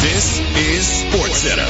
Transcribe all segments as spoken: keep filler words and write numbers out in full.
This is SportsCenter.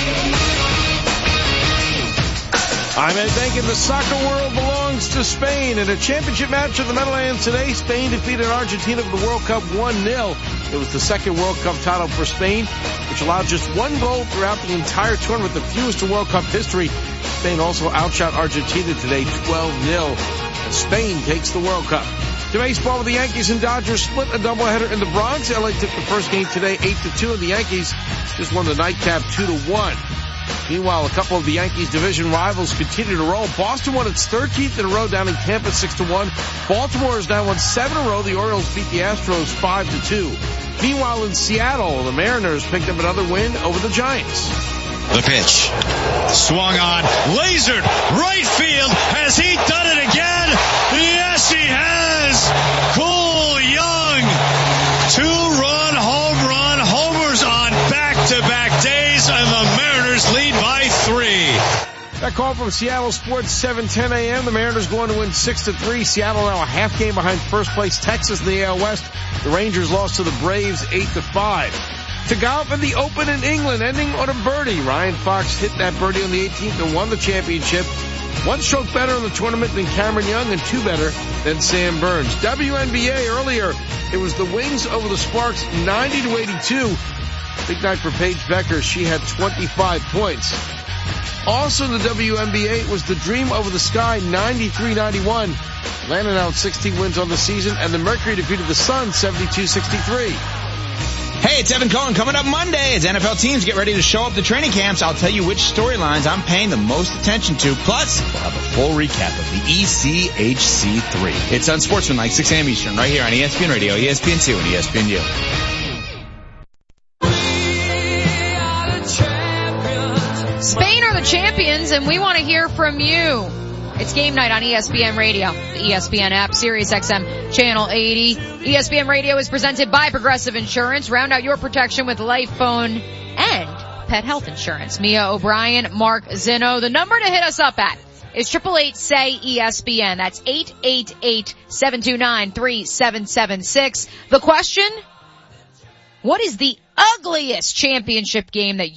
I'm Ed Benkin. The soccer world belongs to Spain. In a championship match of the Meadowlands today, Spain defeated Argentina for the World Cup one nil. It was the second World Cup title for Spain, which allowed just one goal throughout the entire tournament, the fewest in World Cup history. Spain also outshot Argentina today twelve nil. And Spain takes the World Cup. To baseball, with the Yankees and Dodgers split a doubleheader in the Bronx. L A took the first game today eight to two, and the Yankees just won the nightcap two to one. Meanwhile, a couple of the Yankees' division rivals continue to roll. Boston won its thirteenth in a row down in Tampa six to one. Baltimore has now won seven in a row. The Orioles beat the Astros five to two. Meanwhile, in Seattle, the Mariners picked up another win over the Giants. The pitch. Swung on. Lasered. Right field. Has he done it again? Yes, he has. Cole Young. Two-run home run. Homers on back-to-back days, and the Mariners lead by three. That call from Seattle Sports, seven ten a.m. The Mariners going to win six to three. Seattle now a half game behind first place Texas in the A L West. The Rangers lost to the Braves eight to five. To golf in the Open in England, ending on a birdie. Ryan Fox hit that birdie on the eighteenth and won the championship. One stroke better in the tournament than Cameron Young and two better than Sam Burns. W N B A earlier, it was the Wings over the Sparks, ninety to eighty-two. Big night for Paige Becker. She had twenty-five points. Also in the W N B A, it was the Dream over the Sky, ninety-three ninety-one. Atlanta now sixteen wins on the season, and the Mercury defeated the Suns seventy-two sixty-three. Hey, it's Evan Cohen. Coming up Monday, as N F L teams get ready to show up to training camps, I'll tell you which storylines I'm paying the most attention to. Plus, we'll have a full recap of the E C H C three. It's Unsportsmanlike, six a.m. Eastern, right here on E S P N Radio, E S P N two, and E S P N U. Spain are the champions, and we want to hear from you. It's game night on E S P N Radio, the E S P N app, Sirius X M Channel eighty. E S P N Radio is presented by Progressive Insurance. Round out your protection with Life, Phone, and Pet Health Insurance. Mia O'Brien, Mark Zinno. The number to hit us up at is eight eight eight, S A Y, E S P N. That's eight eight eight, seven two nine, three seven seven six. The question, what is the ugliest championship game that